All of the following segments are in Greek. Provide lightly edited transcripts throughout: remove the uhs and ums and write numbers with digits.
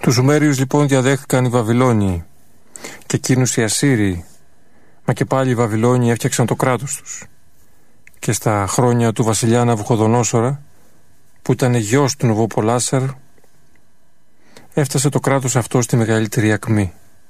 Τους Σουμέριους λοιπόν διαδέχθηκαν οι Βαβυλώνιοι και εκείνους οι Ασσύριοι, μα και πάλι οι Βαβυλώνιοι έφτιαξαν το κράτος τους. Και στα χρόνια του βασιλιά Ναβουχοδονόσορα, που ήταν γιος του Νοβοπολάσαρ, έφτασε το κράτος αυτό στη μεγαλύτερη ακμή.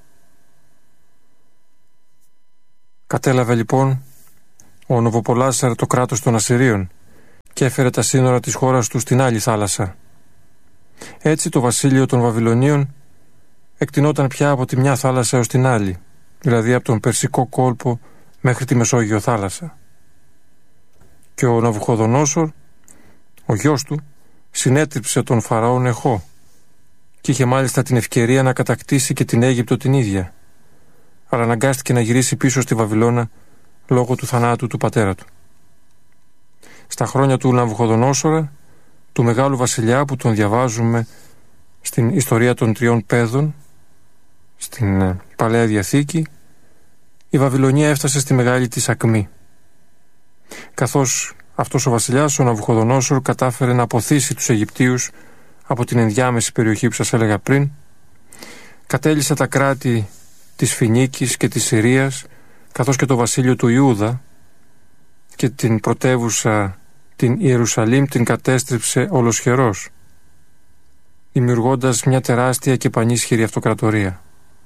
Κατέλαβε λοιπόν ο Νοβοπολάσαρ το κράτος των Ασσυρίων και έφερε τα σύνορα της χώρας του στην άλλη θάλασσα. Έτσι το βασίλειο των Βαβυλωνίων εκτινόταν πια από τη μια θάλασσα έως την άλλη, δηλαδή από τον Περσικό κόλπο μέχρι τη Μεσόγειο θάλασσα. Και ο Ναβουχοδονόσορ, ο γιος του, συνέτριψε τον Φαραώ Νεχό και είχε μάλιστα την ευκαιρία να κατακτήσει και την Αίγυπτο την ίδια, αλλά αναγκάστηκε να γυρίσει πίσω στη Βαβυλώνα λόγω του θανάτου του πατέρα του. Στα χρόνια του Ναβουχοδονόσορα, του μεγάλου βασιλιά που τον διαβάζουμε στην ιστορία των τριών παιδών, στην Παλαιά Διαθήκη, η Βαβυλωνία έφτασε στη μεγάλη της ακμή. Καθώς αυτός ο βασιλιάς, ο Ναβουχοδονόσορ, κατάφερε να αποθήσει τους Αιγυπτίους από την ενδιάμεση περιοχή που σας έλεγα πριν, κατέλυσε τα κράτη της Φινίκης και της Συρίας, καθώς και το βασίλειο του Ιούδα, και την πρωτεύουσα την Ιερουσαλήμ την κατέστρεψε ολοσχερός, δημιουργώντας μια τεράστια και πανίσχυρη αυτοκρατορία.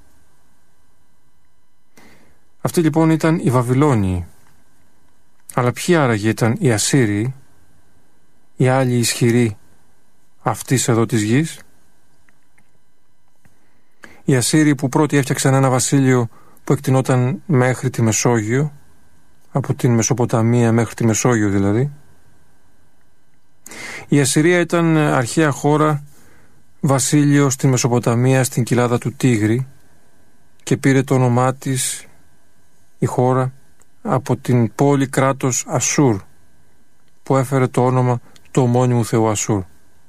Αυτοί λοιπόν ήταν οι Βαβυλώνιοι. Αλλά ποιοι άραγε ήταν οι Ασσύριοι, οι άλλοι ισχυροί αυτής εδώ της γης? Οι Ασσύριοι που πρώτοι έφτιαξαν ένα βασίλειο που εκτινόταν μέχρι τη Μεσόγειο, από την Μεσοποταμία μέχρι τη Μεσόγειο δηλαδή. Η Ασσυρία ήταν αρχαία χώρα, βασίλειο στη Μεσοποταμία, στην κοιλάδα του Τίγρη, και πήρε το όνομά της η χώρα από την πόλη κράτος Ασσούρ, που έφερε το όνομα του ομώνυμου θεού Ασσούρ.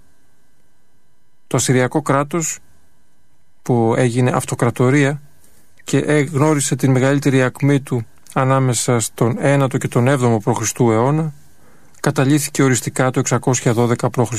Το Ασσυριακό κράτος, που έγινε αυτοκρατορία και γνώρισε την μεγαλύτερη ακμή του ανάμεσα στον 9ο και τον 7ο π.Χ. αιώνα, καταλήθηκε οριστικά το 612 π.Χ.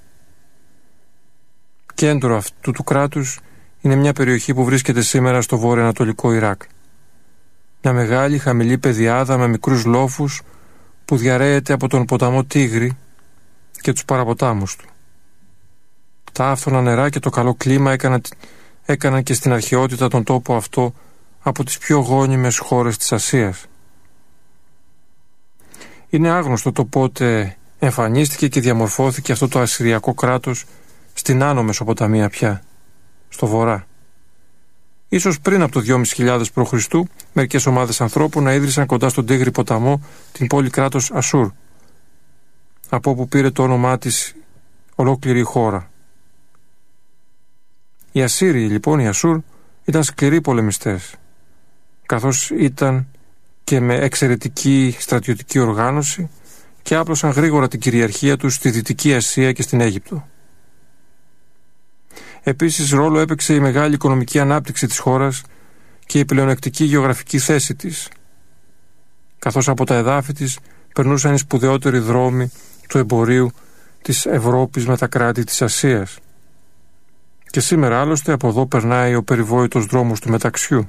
Κέντρο αυτού του κράτους είναι μια περιοχή που βρίσκεται σήμερα στο βορειοανατολικό Ιράκ. Μια μεγάλη χαμηλή πεδιάδα με μικρούς λόφους που διαρρέεται από τον ποταμό Τίγρη και τους παραποτάμους του. Τα άφθονα νερά και το καλό κλίμα έκαναν και στην αρχαιότητα τον τόπο αυτό από τις πιο γόνιμες χώρες της Ασίας. Είναι άγνωστο το πότε εμφανίστηκε και διαμορφώθηκε αυτό το ασσυριακό κράτος στην Άνω Μεσοποταμία πια, στο βορρά. Ίσως πριν από το 2.500 π.Χ. μερικές ομάδες ανθρώπων να ίδρυσαν κοντά στον Τίγρη ποταμό την πόλη κράτος Ασσούρ, από όπου πήρε το όνομά της ολόκληρη η χώρα. Οι Ασσύριοι λοιπόν, οι Ασσούρ, ήταν σκληροί πολεμιστές, καθώς ήταν και με εξαιρετική στρατιωτική οργάνωση, και άπλωσαν γρήγορα την κυριαρχία τους στη Δυτική Ασία και στην Αίγυπτο. Επίσης ρόλο έπαιξε η μεγάλη οικονομική ανάπτυξη της χώρας και η πλεονεκτική γεωγραφική θέση της, καθώς από τα εδάφη της περνούσαν οι σπουδαιότεροι δρόμοι του εμπορίου της Ευρώπης με τα κράτη της Ασίας. Και σήμερα άλλωστε από εδώ περνάει ο περιβόητος δρόμος του μεταξιού.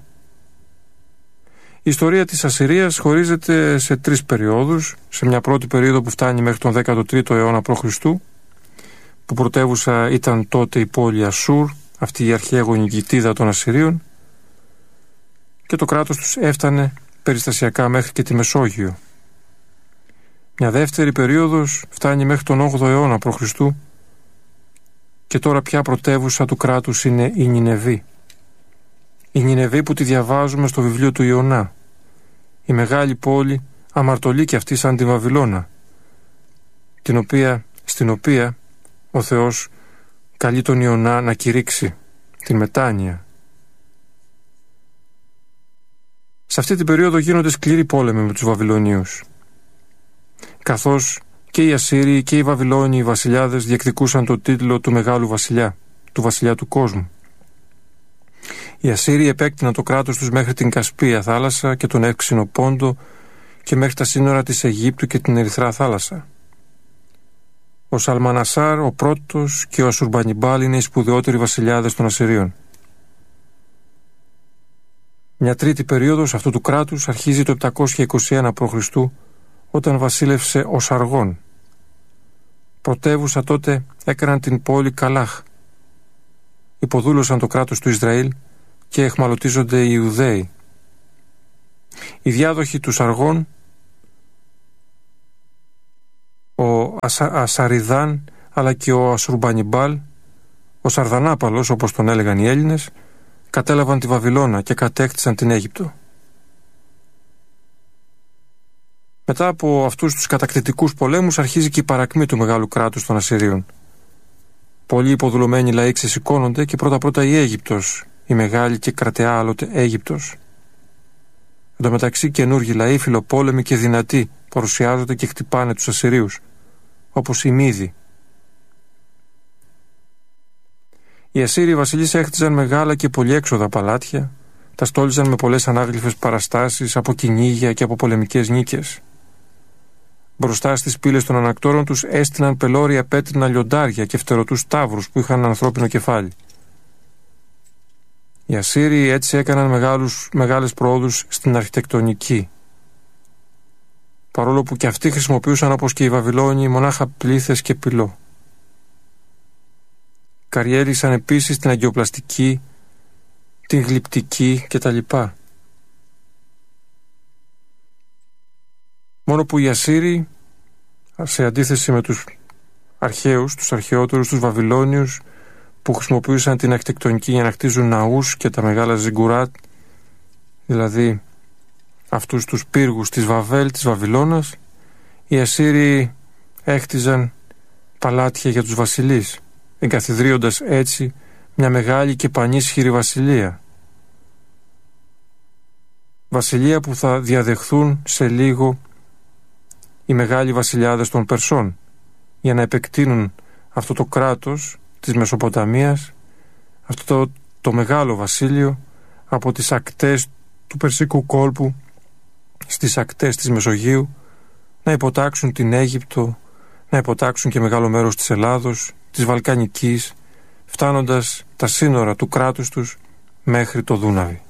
Η ιστορία της Ασσυρίας χωρίζεται σε 3 περιόδους. Σε μια πρώτη περίοδο που φτάνει μέχρι τον 13ο αιώνα π.Χ., που πρωτεύουσα ήταν τότε η πόλη Ασσούρ, αυτή η αρχαία γονικητίδα των Ασσυρίων, και το κράτος τους έφτανε περιστασιακά μέχρι και τη Μεσόγειο. Μια δεύτερη περίοδος φτάνει μέχρι τον 8ο αιώνα π.Χ. και τώρα πια πρωτεύουσα του κράτους είναι η Νινεβή. Η Νινεβή που τη διαβάζουμε στο βιβλίο του Ιωνά. Η μεγάλη πόλη αμαρτωλή και αυτή σαν τη Βαβυλώνα, στην οποία ο Θεός καλεί τον Ιωνά να κηρύξει την μετάνοια. Σε αυτή την περίοδο γίνονται σκληροί πόλεμοι με τους Βαβυλωνίους, καθώς και οι Ασσύριοι και οι Βαβυλώνιοι βασιλιάδες διεκδικούσαν το τίτλο του μεγάλου βασιλιά, του βασιλιά του κόσμου. Οι Ασσύριοι επέκτηναν το κράτος τους μέχρι την Κασπία θάλασσα και τον Εύξηνο Πόντο και μέχρι τα σύνορα της Αιγύπτου και την Ερυθρά θάλασσα. Ο Σαλμανασάρ ο πρώτος και ο Ασουρμπανιμπάλ είναι οι σπουδαιότεροι βασιλιάδες των Ασσυρίων. Μια τρίτη περίοδος αυτού του κράτους αρχίζει το 721 π.Χ. όταν βασίλευσε ο Σαργών. Πρωτεύουσα τότε έκαναν την πόλη Καλάχ. Υποδούλωσαν το κράτος του Ισραήλ και εχμαλωτίζονται οι Ιουδαίοι. Οι διάδοχοι του Σαργών, ο Ασαριδάν αλλά και ο Ασουρμπανιμπάλ, ο Σαρδανάπαλος όπως τον έλεγαν οι Έλληνες, κατέλαβαν τη Βαβυλώνα και κατέκτησαν την Αίγυπτο. Μετά από αυτούς τους κατακτητικούς πολέμους αρχίζει και η παρακμή του μεγάλου κράτους των Ασσυρίων. Πολλοί υποδουλωμένοι λαοί ξεσηκώνονται και πρώτα-πρώτα η Αίγυπτος, η μεγάλη και κρατεά άλλοτε Αίγυπτος. Εν τω μεταξύ καινούργιοι λαοί, φιλοπόλεμοι και δυνατοί, παρουσιάζονται και χτυπάνε τους Ασσυρίους, όπως οι Μύδοι. Οι Ασσύριοι βασιλείς έχτιζαν μεγάλα και πολυέξοδα παλάτια, τα στόλιζαν με πολλές ανάγλυφες παραστάσεις από κυνήγια και από πολεμικές νίκες. Μπροστά στις πύλες των ανακτόρων τους έστειναν πελώρια πέτρινα λιοντάρια και φτερωτούς ταύρους που είχαν ανθρώπινο κεφάλι. Οι Ασσύριοι έτσι έκαναν μεγάλες πρόοδους στην αρχιτεκτονική. Παρόλο που και αυτοί χρησιμοποιούσαν όπως και οι Βαβυλώνιοι μονάχα πλήθες και πυλό. Καριέρισαν επίσης την αγκαιοπλαστική, την γλυπτική κτλ. Μόνο που οι Ασσύριοι, σε αντίθεση με τους αρχαίους, τους αρχαιότερους, τους Βαβυλώνιους, που χρησιμοποιούσαν την αρχιτεκτονική για να χτίζουν ναούς και τα μεγάλα ζιγκουράτ, δηλαδή αυτούς τους πύργους της Βαβέλ, της Βαβυλώνας, οι Ασσύριοι έχτιζαν παλάτια για τους βασιλείς, εγκαθιδρύοντας έτσι μια μεγάλη και πανίσχυρη βασιλεία. Βασιλεία που θα διαδεχθούν σε λίγο οι μεγάλοι βασιλιάδες των Περσών, για να επεκτείνουν αυτό το κράτος της Μεσοποταμίας, αυτό το μεγάλο βασίλειο, από τις ακτές του Περσικού κόλπου στις ακτές της Μεσογείου, να υποτάξουν την Αίγυπτο, να υποτάξουν και μεγάλο μέρος της Ελλάδος, της Βαλκανικής, φτάνοντας τα σύνορα του κράτους τους μέχρι το Δούναβι.